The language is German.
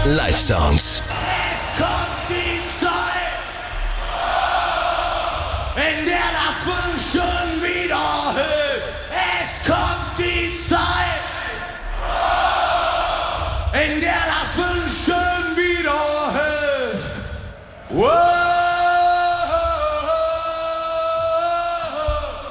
Live-Songs. Es kommt die Zeit, in der das Wünschen wieder hilft.